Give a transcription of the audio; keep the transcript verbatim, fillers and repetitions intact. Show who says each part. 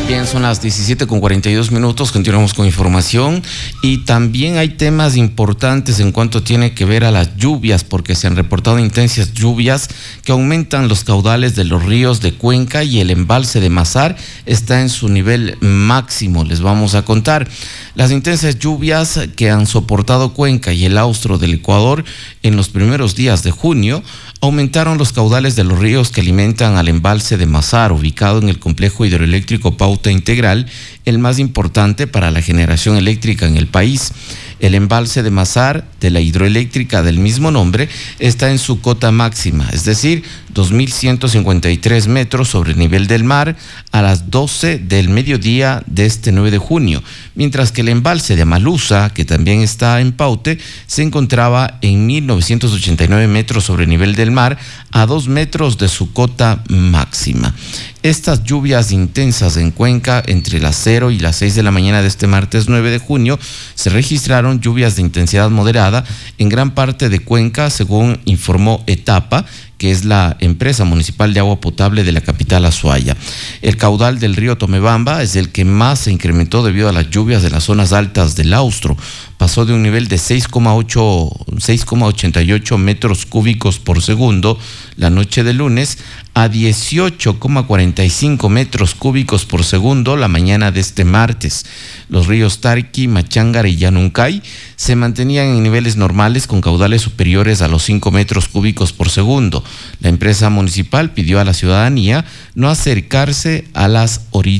Speaker 1: Bien, son las diecisiete con cuarenta y dos minutos, continuamos con información y también hay temas importantes en cuanto tiene que ver a las lluvias, porque se han reportado intensas lluvias que aumentan los caudales de los ríos de Cuenca y el embalse de Mazar está en su nivel máximo. Les vamos a contar las intensas lluvias que han soportado Cuenca y el austro del Ecuador en los primeros días de junio. Aumentaron los caudales de los ríos que alimentan al embalse de Mazar, ubicado en el complejo hidroeléctrico Pauta Integral, el más importante para la generación eléctrica en el país. El embalse de Mazar, de la hidroeléctrica del mismo nombre, está en su cota máxima, es decir, dos mil ciento cincuenta y tres metros sobre el nivel del mar a las doce del mediodía de este nueve de junio, mientras que el embalse de Amalusa, que también está en Paute, se encontraba en mil novecientos ochenta y nueve metros sobre el nivel del mar a dos metros de su cota máxima. Estas lluvias intensas en Cuenca entre las cero y las seis de la mañana de este martes nueve de junio se registraron lluvias de intensidad moderada en gran parte de Cuenca, según informó Etapa, que es la empresa municipal de agua potable de la capital Azuaya. El caudal del río Tomebamba es el que más se incrementó debido a las lluvias de las zonas altas del austro. Pasó de un nivel de seis coma ochenta y ocho metros cúbicos por segundo la noche de lunes a dieciocho coma cuarenta y cinco metros cúbicos por segundo la mañana de este martes. Los ríos Tarqui, Machángara y Yanuncay se mantenían en niveles normales con caudales superiores a los cinco metros cúbicos por segundo. La empresa municipal pidió a la ciudadanía no acercarse a las orillas